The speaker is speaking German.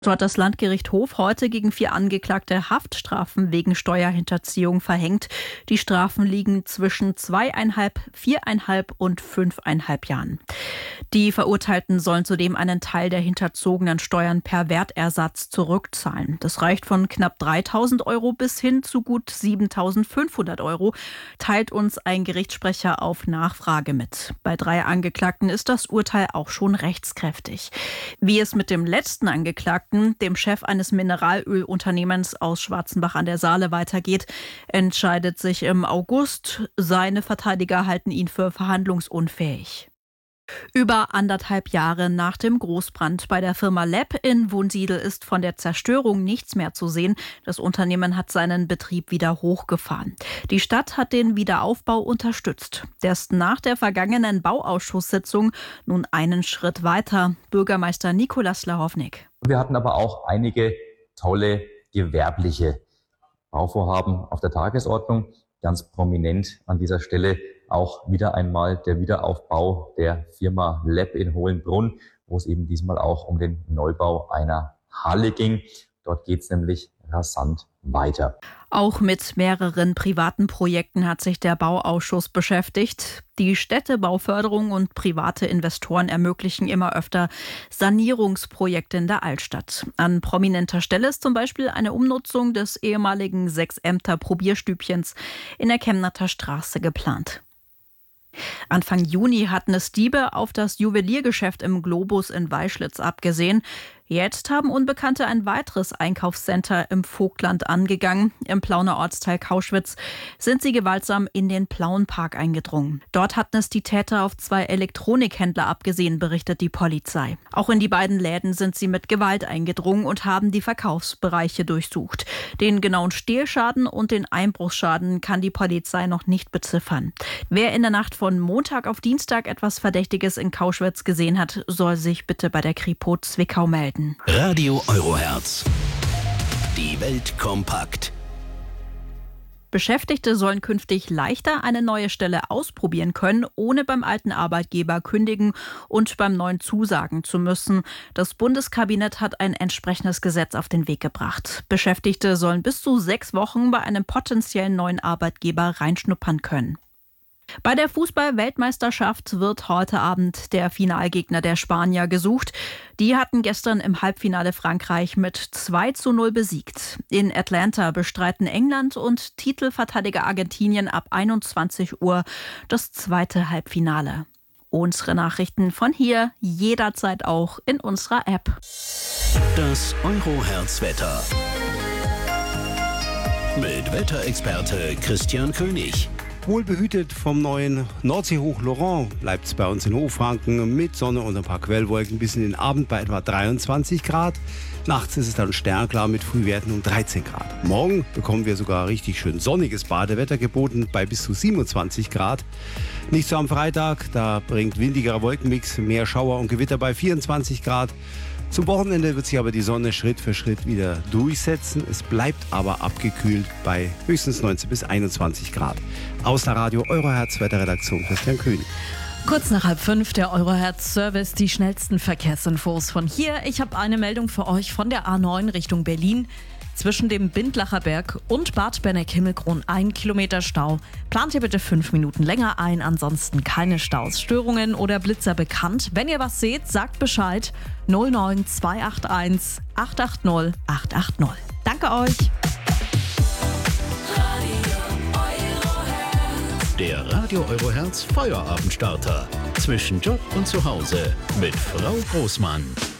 So hat das Landgericht Hof heute gegen 4 Angeklagte Haftstrafen wegen Steuerhinterziehung verhängt. Die Strafen liegen zwischen 2,5, 4,5 und 5,5 Jahren. Die Verurteilten sollen zudem einen Teil der hinterzogenen Steuern per Wertersatz zurückzahlen. Das reicht von knapp 3.000 Euro bis hin zu gut 7.500 Euro, teilt uns ein Gerichtssprecher auf Nachfrage mit. Bei 3 Angeklagten ist das Urteil auch schon rechtskräftig. Wie es mit dem letzten Angeklagten, dem Chef eines Mineralölunternehmens aus Schwarzenbach an der Saale, weitergeht, entscheidet sich im August. Seine Verteidiger halten ihn für verhandlungsunfähig. Über 1,5 Jahre nach dem Großbrand bei der Firma LEP in Wunsiedel ist von der Zerstörung nichts mehr zu sehen. Das Unternehmen hat seinen Betrieb wieder hochgefahren. Die Stadt hat den Wiederaufbau unterstützt. Erst nach der vergangenen Bauausschusssitzung nun einen Schritt weiter. Bürgermeister Nikolaus Lahovnik. Wir hatten aber auch einige tolle gewerbliche Bauvorhaben auf der Tagesordnung. Ganz prominent an dieser Stelle auch wieder einmal der Wiederaufbau der Firma LEP in Hohenbrunn, wo es eben diesmal auch um den Neubau einer Halle ging. Dort geht es nämlich rasant weiter. Auch mit mehreren privaten Projekten hat sich der Bauausschuss beschäftigt. Die Städtebauförderung und private Investoren ermöglichen immer öfter Sanierungsprojekte in der Altstadt. An prominenter Stelle ist zum Beispiel eine Umnutzung des ehemaligen 6-Ämter-Probierstübchens in der Chemnatter Straße geplant. Anfang Juni hatten es Diebe auf das Juweliergeschäft im Globus in Weischlitz abgesehen. Jetzt haben Unbekannte ein weiteres Einkaufscenter im Vogtland angegangen. Im Plauner Ortsteil Kauschwitz sind sie gewaltsam in den Plauenpark eingedrungen. Dort hatten es die Täter auf 2 Elektronikhändler abgesehen, berichtet die Polizei. Auch in die beiden Läden sind sie mit Gewalt eingedrungen und haben die Verkaufsbereiche durchsucht. Den genauen Stehlschaden und den Einbruchsschaden kann die Polizei noch nicht beziffern. Wer in der Nacht von Montag auf Dienstag etwas Verdächtiges in Kauschwitz gesehen hat, soll sich bitte bei der Kripo Zwickau melden. Radio Eurohertz. Die Welt kompakt. Beschäftigte sollen künftig leichter eine neue Stelle ausprobieren können, ohne beim alten Arbeitgeber kündigen und beim neuen zusagen zu müssen. Das Bundeskabinett hat ein entsprechendes Gesetz auf den Weg gebracht. Beschäftigte sollen bis zu 6 Wochen bei einem potenziellen neuen Arbeitgeber reinschnuppern können. Bei der Fußball-Weltmeisterschaft wird heute Abend der Finalgegner der Spanier gesucht. Die hatten gestern im Halbfinale Frankreich mit 2:0 besiegt. In Atlanta bestreiten England und Titelverteidiger Argentinien ab 21 Uhr das zweite Halbfinale. Unsere Nachrichten von hier jederzeit auch in unserer App. Das Eurohertz-Wetter. Mit Wetterexperte Christian König. Wohlbehütet vom neuen Nordseehoch Laurent bleibt es bei uns in Hochfranken mit Sonne und ein paar Quellwolken bis in den Abend bei etwa 23 Grad. Nachts ist es dann sternklar mit Frühwerten um 13 Grad. Morgen bekommen wir sogar richtig schön sonniges Badewetter geboten bei bis zu 27 Grad. Nicht so am Freitag, da bringt windigerer Wolkenmix mehr Schauer und Gewitter bei 24 Grad. Zum Wochenende wird sich aber die Sonne Schritt für Schritt wieder durchsetzen. Es bleibt aber abgekühlt bei höchstens 19 bis 21 Grad. Aus der Radio Eurohertz Wetterredaktion Christian König. Kurz nach 4:30 der Eurohertz-Service, die schnellsten Verkehrsinfos von hier. Ich habe eine Meldung für euch von der A9 Richtung Berlin. Zwischen dem Bindlacher Berg und Bad Benneck-Himmelkron 1 Kilometer Stau. Plant ihr bitte 5 Minuten länger ein, ansonsten keine Staus. Störungen oder Blitzer bekannt. Wenn ihr was seht, sagt Bescheid. 09281 880 880. Danke euch. Der Radio Eurohertz Feuerabendstarter. Zwischen Job und Zuhause mit Frau Großmann.